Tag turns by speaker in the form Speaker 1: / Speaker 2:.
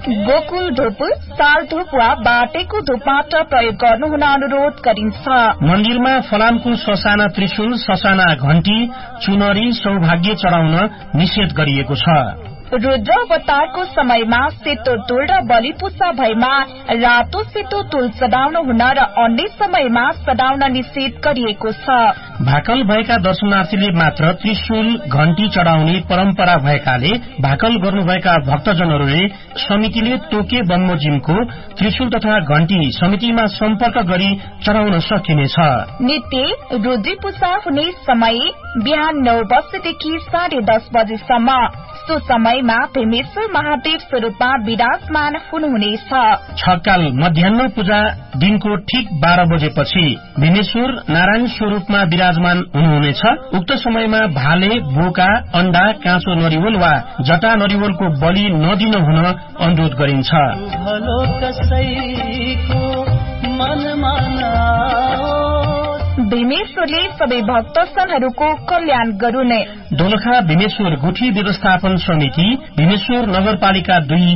Speaker 1: गोकुल धूप, साल धूप वा बाटेको धूप मात्र प्रयोग गर्नुहुन अनुरोध गरिन्छ।
Speaker 2: मन्दिरमा फलामको ससाना त्रिशूल, ससाना घण्टी, चुनरी, सौभाग्य चढाउन निषेध गरिएको छ।
Speaker 1: रुद्र अवतारको समयमा सेतो तुल र बलिपूजा भएमा रातो सेतो तुल चढाउन हुन र अन्य समयमा चढाउन निषेध गरिएको छ।
Speaker 2: भाकल भएका दर्शनार्थीले मात्र त्रिशूल घण्टी चढाउने परम्परा भएकाले भाकल गर्नुभएका भक्तजनहरूले समितिले तोके बमोजिमको त्रिशूल तथा घण्टी समितिमा सम्पर्क गरी चढाउन सकिनेछ।
Speaker 1: नित्य रुद्री पूजा हुने समय बिहान 9 बजेदेखि 10:30 बजेसम्म। सो समयमा भीमेश्वर महादेव स्वरूपमा विराजमान हुनुहुनेछ।
Speaker 2: छकाल मध्याह्न पूजा दिनको ठीक 12 बजेपछि भीमेश्वर नारायण स्वरूपमा विराजमान हुनुहुनेछ। उक्त समयमा भाले, बोका, अण्डा, काँचो नरिवल वा जटा नरिवलको बलि नदिन हुन अनुरोध गरिन्छ।
Speaker 1: भीमेश्वरले सबै भक्तजनहरूको कल्याण गरून्।
Speaker 2: दोलखा भीमेश्वर गुठी व्यवस्थापन समिति, भीमेश्वर नगरपालिका 2